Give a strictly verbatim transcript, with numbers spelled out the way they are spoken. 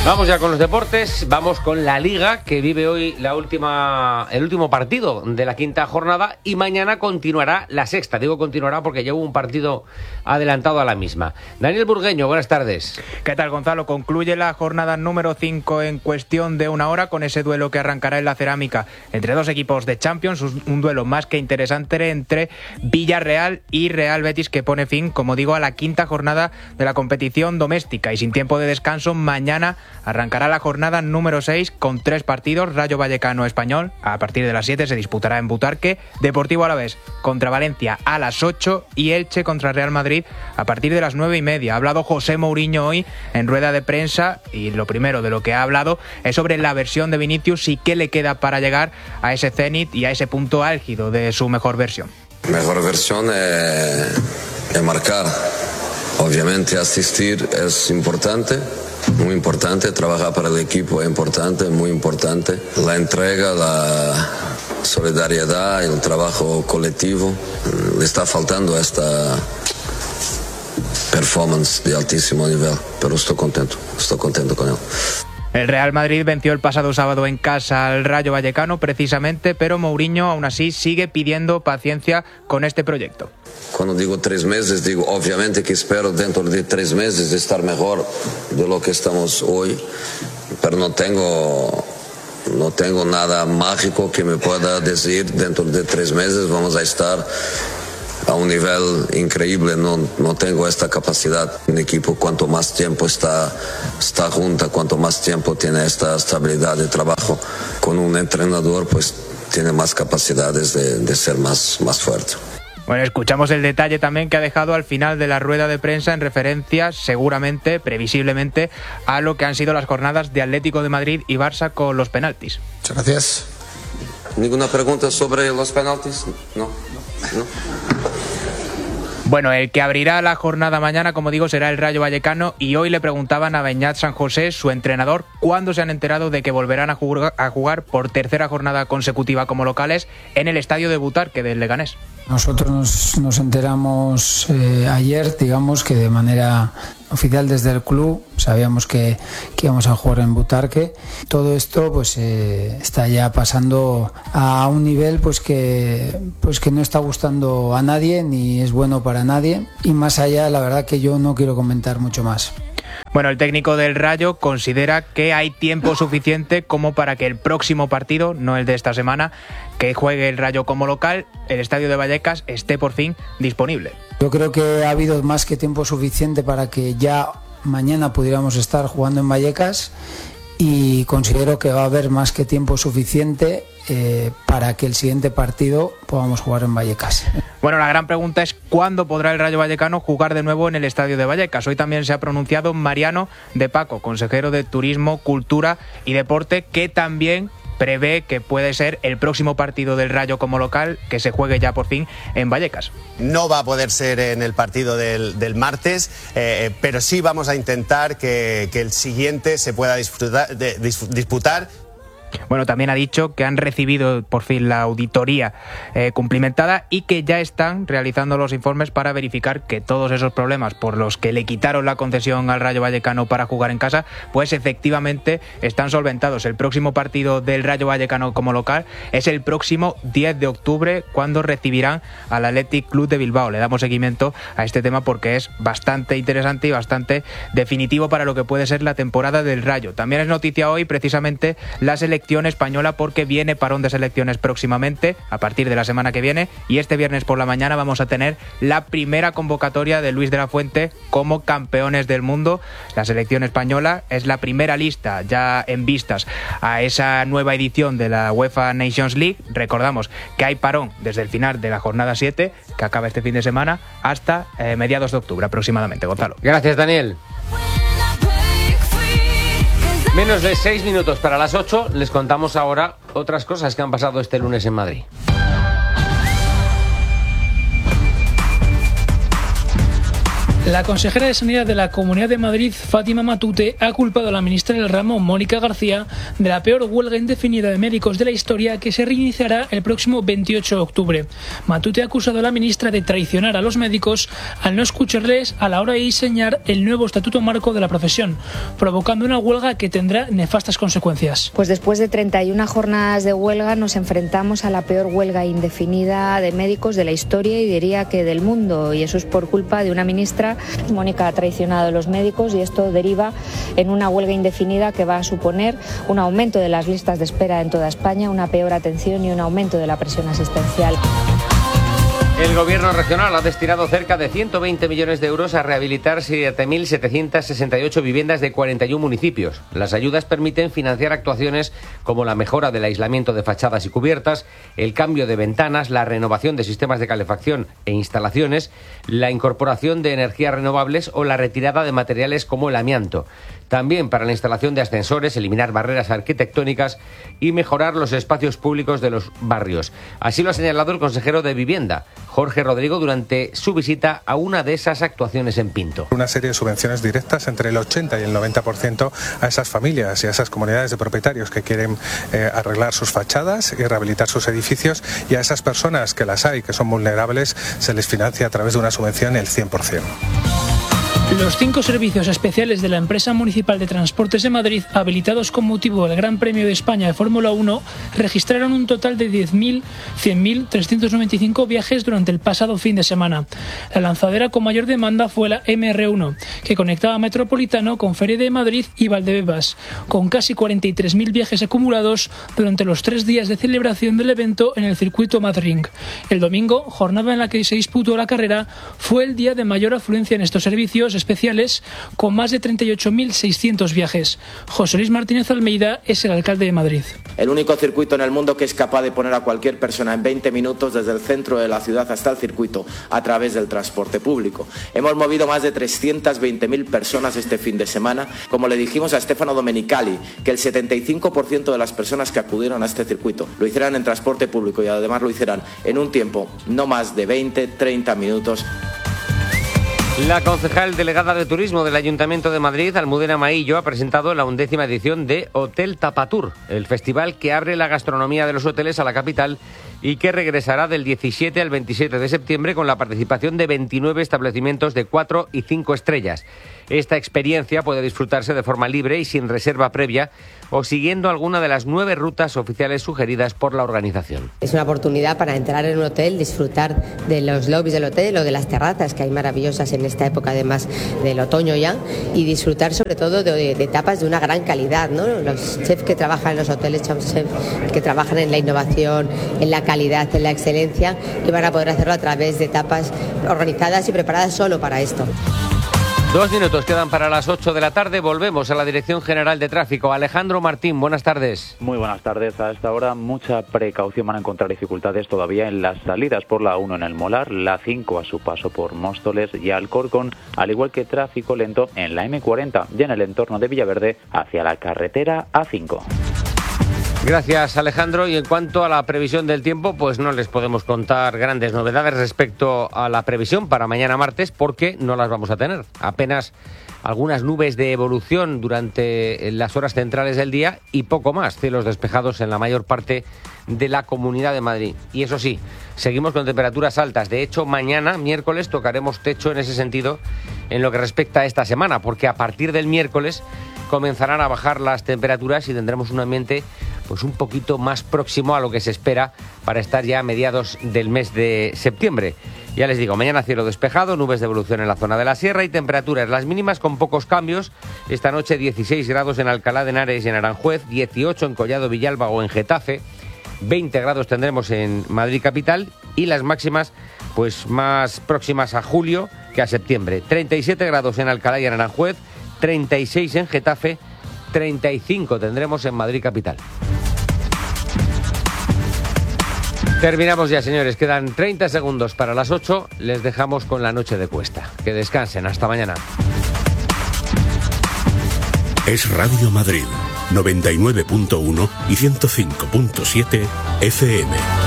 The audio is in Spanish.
Vamos ya con los deportes, vamos con la Liga, que vive hoy la última, el último partido de la quinta jornada y mañana continuará la sexta. Digo continuará porque ya hubo un partido adelantado a la misma. Daniel Burgueño, buenas tardes. ¿Qué tal, Gonzalo? Concluye la jornada número cinco en cuestión de una hora con ese duelo que arrancará en la Cerámica entre dos equipos de Champions, un duelo más que interesante entre Villarreal y Real Betis, que pone fin, como digo, a la quinta jornada de la competición doméstica. Y sin tiempo de descanso, mañana arrancará la jornada número seis con tres partidos. Rayo Vallecano Español a partir de las siete se disputará en Butarque, Deportivo Alavés contra Valencia a las ocho y Elche contra Real Madrid a partir de las nueve y media. Ha hablado José Mourinho hoy en rueda de prensa y lo primero de lo que ha hablado es sobre la versión de Vinicius y qué le queda para llegar a ese cenit y a ese punto álgido de su mejor versión. Mejor versión es, es marcar. Obviamente asistir es importante. Muy importante, trabajar para el equipo es importante, muy importante. La entrega, la solidaridad, el trabajo colectivo, le está faltando esta performance de altísimo nivel, pero estoy contento, estoy contento con él. El Real Madrid venció el pasado sábado en casa al Rayo Vallecano precisamente, pero Mourinho aún así sigue pidiendo paciencia con este proyecto. Cuando digo tres meses, digo obviamente que espero dentro de tres meses estar mejor de lo que estamos hoy, pero no tengo, no tengo nada mágico que me pueda decir dentro de tres meses vamos a estar a un nivel increíble. No, no tengo esta capacidad. Un equipo, cuanto más tiempo está, está junta, cuanto más tiempo tiene esta estabilidad de trabajo con un entrenador, pues tiene más capacidades de, de ser más, más fuerte. Bueno, escuchamos el detalle también que ha dejado al final de la rueda de prensa en referencia, seguramente, previsiblemente, a lo que han sido las jornadas de Atlético de Madrid y Barça con los penaltis. Muchas gracias. ¿Ninguna pregunta sobre los penaltis? No. ¿No? Bueno, el que abrirá la jornada mañana, como digo, será el Rayo Vallecano y hoy le preguntaban a Beñat San José, su entrenador, cuándo se han enterado de que volverán a jugar, a jugar por tercera jornada consecutiva como locales en el estadio de Butarque del Leganés. Nosotros nos, nos enteramos eh, ayer, digamos que de manera oficial desde el club, sabíamos que, que íbamos a jugar en Butarque. Todo esto pues eh, está ya pasando a un nivel pues que, pues que no está gustando a nadie ni es bueno para nadie y más allá la verdad que yo no quiero comentar mucho más. Bueno, el técnico del Rayo considera que hay tiempo suficiente como para que el próximo partido, no el de esta semana, que juegue el Rayo como local, el estadio de Vallecas esté por fin disponible. Yo creo que ha habido más que tiempo suficiente para que ya mañana pudiéramos estar jugando en Vallecas y considero que va a haber más que tiempo suficiente eh, para que el siguiente partido podamos jugar en Vallecas. Bueno, la gran pregunta es ¿cuándo podrá el Rayo Vallecano jugar de nuevo en el estadio de Vallecas? Hoy también se ha pronunciado Mariano de Paco, consejero de Turismo, Cultura y Deporte, que también prevé que puede ser el próximo partido del Rayo como local que se juegue ya por fin en Vallecas. No va a poder ser en el partido del, del martes, eh, pero sí vamos a intentar que, que el siguiente se pueda disfrutar, de, dis, disputar. Bueno, también ha dicho que han recibido por fin la auditoría eh, cumplimentada y que ya están realizando los informes para verificar que todos esos problemas por los que le quitaron la concesión al Rayo Vallecano para jugar en casa, pues efectivamente están solventados. El próximo partido del Rayo Vallecano como local es el próximo diez de octubre, cuando recibirán al Athletic Club de Bilbao. Le damos seguimiento a este tema porque es bastante interesante y bastante definitivo para lo que puede ser la temporada del Rayo. También es noticia hoy precisamente la selección española porque viene parón de selecciones próximamente a partir de la semana que viene y este viernes por la mañana vamos a tener la primera convocatoria de Luis de la Fuente como campeones del mundo. La selección española es la primera lista ya en vistas a esa nueva edición de la UEFA Nations League. Recordamos que hay parón desde el final de la jornada siete, que acaba este fin de semana, hasta eh, mediados de octubre aproximadamente. Gonzalo. Gracias, Daniel. Menos de seis minutos para las ocho, les contamos ahora otras cosas que han pasado este lunes en Madrid. La consejera de Sanidad de la Comunidad de Madrid, Fátima Matute, ha culpado a la ministra del ramo, Mónica García, de la peor huelga indefinida de médicos de la historia que se reiniciará el próximo veintiocho de octubre. Matute ha acusado a la ministra de traicionar a los médicos al no escucharles a la hora de diseñar el nuevo estatuto marco de la profesión, provocando una huelga que tendrá nefastas consecuencias. Pues después de treinta y una jornadas de huelga nos enfrentamos a la peor huelga indefinida de médicos de la historia y diría que del mundo, y eso es por culpa de una ministra. Mónica ha traicionado a los médicos y esto deriva en una huelga indefinida que va a suponer un aumento de las listas de espera en toda España, una peor atención y un aumento de la presión asistencial. El Gobierno regional ha destinado cerca de ciento veinte millones de euros a rehabilitar siete mil setecientas sesenta y ocho viviendas de cuarenta y uno municipios. Las ayudas permiten financiar actuaciones como la mejora del aislamiento de fachadas y cubiertas, el cambio de ventanas, la renovación de sistemas de calefacción e instalaciones, la incorporación de energías renovables o la retirada de materiales como el amianto. También para la instalación de ascensores, eliminar barreras arquitectónicas y mejorar los espacios públicos de los barrios. Así lo ha señalado el consejero de Vivienda, Jorge Rodrigo, durante su visita a una de esas actuaciones en Pinto. Una serie de subvenciones directas entre el ochenta y el noventa por ciento a esas familias y a esas comunidades de propietarios que quieren eh, arreglar sus fachadas y rehabilitar sus edificios, y a esas personas que las hay, que son vulnerables, se les financia a través de una subvención el cien por ciento. Los cinco servicios especiales de la empresa municipal de transportes de Madrid, habilitados con motivo del Gran Premio de España de Fórmula uno, registraron un total de diez mil cien mil trescientos noventa y cinco viajes durante el pasado fin de semana. La lanzadera con mayor demanda fue la eme erre uno, que conectaba Metropolitano con Feria de Madrid y Valdebebas, con casi cuarenta y tres mil viajes acumulados durante los tres días de celebración del evento en el circuito Madrid. El domingo, jornada en la que se disputó la carrera, fue el día de mayor afluencia en estos servicios especiales, con más de treinta y ocho mil seiscientos viajes. José Luis Martínez Almeida es el alcalde de Madrid. El único circuito en el mundo que es capaz de poner a cualquier persona en veinte minutos desde el centro de la ciudad hasta el circuito a través del transporte público. Hemos movido más de trescientas veinte mil personas este fin de semana. Como le dijimos a Stefano Domenicali, que el setenta y cinco por ciento de las personas que acudieron a este circuito lo hicieran en transporte público y además lo hicieran en un tiempo no más de veinte a treinta minutos. La concejal delegada de Turismo del Ayuntamiento de Madrid, Almudena Maillo, ha presentado la undécima edición de Hotel Tapatur, el festival que abre la gastronomía de los hoteles a la capital y que regresará del diecisiete al veintisiete de septiembre con la participación de veintinueve establecimientos de cuatro y cinco estrellas. Esta experiencia puede disfrutarse de forma libre y sin reserva previa o siguiendo alguna de las nueve rutas oficiales sugeridas por la organización. Es una oportunidad para entrar en un hotel, disfrutar de los lobbies del hotel o de las terrazas que hay maravillosas en esta época, además del otoño ya, y disfrutar sobre todo de, de tapas de una gran calidad, ¿no? Los chefs que trabajan en los hoteles, chefs que trabajan en la innovación, en la calidad, en la excelencia, y van a poder hacerlo a través de tapas organizadas y preparadas solo para esto. Dos minutos quedan para las ocho de la tarde. Volvemos a la Dirección General de Tráfico. Alejandro Martín, buenas tardes. Muy buenas tardes. A esta hora mucha precaución, van a encontrar dificultades todavía en las salidas por la uno en el Molar, la cinco a su paso por Móstoles y Alcorcón, al igual que tráfico lento en la eme cuarenta y en el entorno de Villaverde hacia la carretera a cinco. Gracias, Alejandro. Y en cuanto a la previsión del tiempo, pues no les podemos contar grandes novedades respecto a la previsión para mañana martes, porque no las vamos a tener. Apenas algunas nubes de evolución durante las horas centrales del día y poco más. Cielos despejados en la mayor parte de la Comunidad de Madrid. Y eso sí, seguimos con temperaturas altas. De hecho, mañana, miércoles, tocaremos techo en ese sentido en lo que respecta a esta semana, porque a partir del miércoles comenzarán a bajar las temperaturas y tendremos un ambiente pues un poquito más próximo a lo que se espera para estar ya a mediados del mes de septiembre. Ya les digo, mañana cielo despejado, nubes de evolución en la zona de la sierra y temperaturas las mínimas con pocos cambios. Esta noche dieciséis grados en Alcalá de Henares y en Aranjuez, dieciocho en Collado Villalba o en Getafe, veinte grados tendremos en Madrid capital y las máximas pues más próximas a julio que a septiembre. treinta y siete grados en Alcalá y en Aranjuez, treinta y seis en Getafe, treinta y cinco tendremos en Madrid capital. Terminamos ya, señores. Quedan treinta segundos para las ocho. Les dejamos con la noche de Cuesta. Que descansen. Hasta mañana. Es Radio Madrid, noventa y nueve punto uno y ciento cinco punto siete F M.